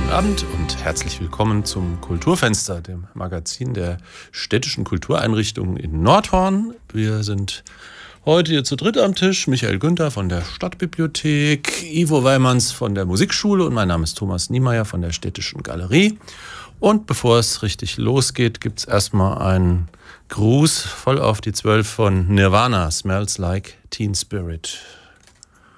Abend und herzlich willkommen zum Kulturfenster, dem Magazin der städtischen Kultureinrichtungen in Nordhorn. Wir sind heute hier zu dritt am Tisch. Michael Günther von der Stadtbibliothek, Ivo Weimanns von der Musikschule und mein Name ist Thomas Niemeyer von der Städtischen Galerie. Und bevor es richtig losgeht, gibt es erstmal einen Gruß voll auf die 12 von Nirvana, Smells Like Teen Spirit.